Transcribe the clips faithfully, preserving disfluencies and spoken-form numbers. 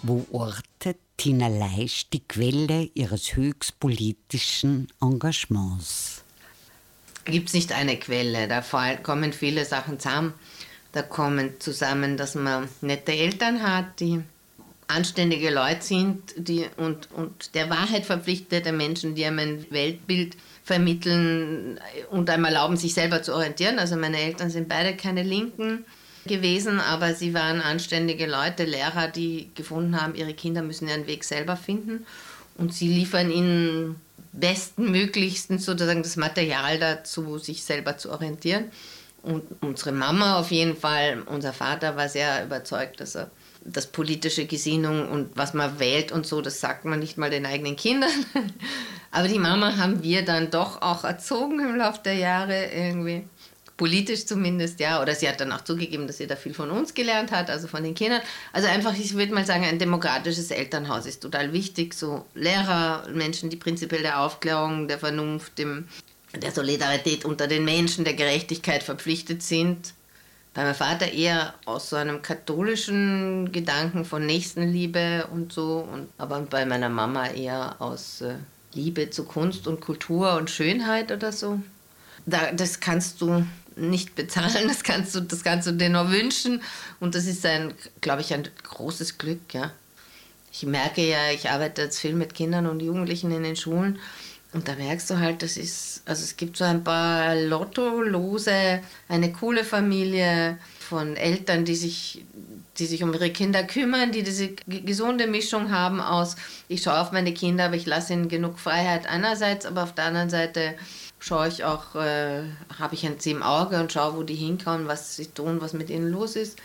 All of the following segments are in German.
Wo ortet Tina Leisch die Quelle ihres höchst politischen Engagements? Gibt es nicht eine Quelle, da kommen viele Sachen zusammen. Da kommen zusammen, dass man nette Eltern hat, die anständige Leute sind die, und, und der Wahrheit verpflichtete Menschen, die einem ein Weltbild vermitteln und einem erlauben, sich selber zu orientieren. Also meine Eltern sind beide keine Linken gewesen, aber sie waren anständige Leute, Lehrer, die gefunden haben, ihre Kinder müssen ihren Weg selber finden und sie liefern ihnen bestmöglichsten sozusagen das Material dazu, sich selber zu orientieren. Und unsere Mama auf jeden Fall, unser Vater war sehr überzeugt, dass er das politische Gesinnung und was man wählt und so, das sagt man nicht mal den eigenen Kindern. Aber die Mama haben wir dann doch auch erzogen im Laufe der Jahre irgendwie. Politisch zumindest, ja. Oder sie hat dann auch zugegeben, dass sie da viel von uns gelernt hat, also von den Kindern. Also einfach, ich würde mal sagen, ein demokratisches Elternhaus ist total wichtig. So Lehrer, Menschen, die prinzipiell der Aufklärung, der Vernunft, dem, der Solidarität unter den Menschen, der Gerechtigkeit verpflichtet sind. Bei meinem Vater eher aus so einem katholischen Gedanken von Nächstenliebe und so. Und, aber bei meiner Mama eher aus äh, Liebe zu Kunst und Kultur und Schönheit oder so. Da, das kannst du nicht bezahlen, das kannst du, das kannst du dir nur wünschen. Und das ist, ein, glaube ich, ein großes Glück. Ja. Ich merke ja, ich arbeite jetzt viel mit Kindern und Jugendlichen in den Schulen. Und da merkst du halt, das ist, also es gibt so ein paar Lottolose, eine coole Familie von Eltern, die sich, die sich um ihre Kinder kümmern, die diese gesunde Mischung haben aus, ich schaue auf meine Kinder, aber ich lasse ihnen genug Freiheit einerseits, aber auf der anderen Seite schaue ich auch, äh, habe ich sie im Auge und schaue, wo die hinkommen, was sie tun, was mit ihnen los ist.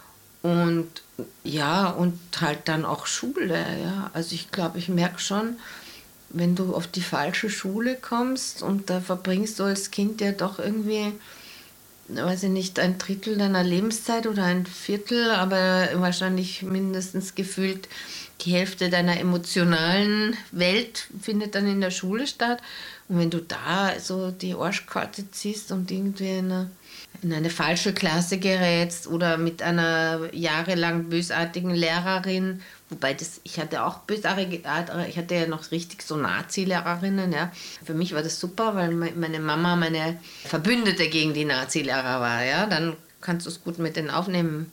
Und ja, und halt dann auch Schule, ja. Also ich glaube, ich merke schon, wenn du auf die falsche Schule kommst und da verbringst du als Kind ja doch irgendwie, weiß ich nicht, ein Drittel deiner Lebenszeit oder ein Viertel, aber wahrscheinlich mindestens gefühlt die Hälfte deiner emotionalen Welt findet dann in der Schule statt. Und wenn du da so die Arschkarte ziehst und irgendwie in eine, in eine falsche Klasse gerätst oder mit einer jahrelang bösartigen Lehrerin, wobei das, ich hatte auch bösartige, ich hatte ja noch richtig so Nazi-Lehrerinnen, ja. Für mich war das super, weil meine Mama meine Verbündete gegen die Nazi-Lehrer war, ja. Dann kannst du es gut mit denen aufnehmen.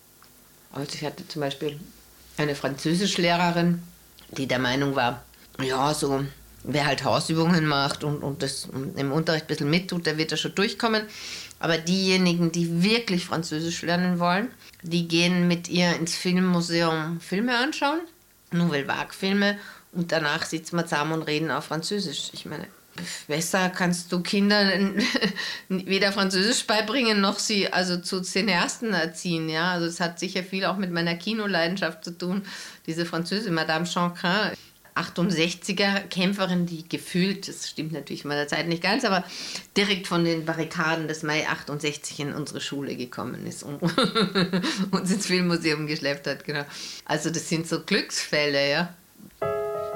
Also ich hatte zum Beispiel eine Französischlehrerin, die der Meinung war, ja, so, wer halt Hausübungen macht und, und das im Unterricht ein bisschen mittut, der wird da schon durchkommen. Aber diejenigen, die wirklich Französisch lernen wollen, die gehen mit ihr ins Filmmuseum Filme anschauen, Nouvelle Vague-Filme, und danach sitzen wir zusammen und reden auf Französisch. Ich meine, besser kannst du Kindern weder Französisch beibringen, noch sie also zu Cineasten erziehen. Ja? Also es hat sicher viel auch mit meiner Kinoleidenschaft zu tun, diese Französische Madame Chancrin, achtundsechziger Kämpferin, die gefühlt, das stimmt natürlich in meiner Zeit nicht ganz, aber direkt von den Barrikaden des Mai achtundsechzig in unsere Schule gekommen ist und uns ins Filmmuseum geschleppt hat. Genau. Also das sind so Glücksfälle, ja.